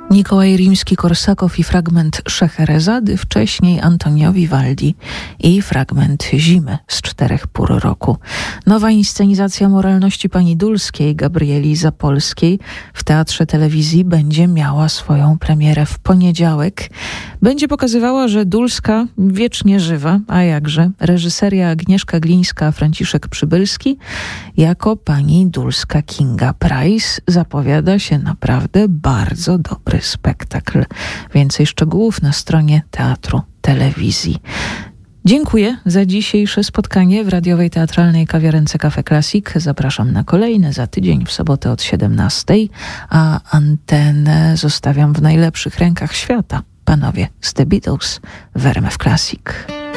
Mikołaj Rimski-Korsakow i fragment Szeherezady, wcześniej Antonio Vivaldi i fragment Zimy z 4 pór roku. Nowa inscenizacja Moralności pani Dulskiej Gabrieli Zapolskiej w Teatrze Telewizji będzie miała swoją premierę w poniedziałek. Będzie pokazywała, że Dulska wiecznie żywa, a jakże. Reżyseria Agnieszka Glińska, Franciszek Przybylski jako pani Dulska Kinga Price. Zapowiada się naprawdę bardzo dobry spektakl. Więcej szczegółów na stronie Teatru Telewizji. Dziękuję za dzisiejsze spotkanie w radiowej teatralnej kawiarence Cafe Classic. Zapraszam na kolejne za tydzień w sobotę od 17, a antenę zostawiam w najlepszych rękach świata. Panowie z The Beatles w RMF Classic.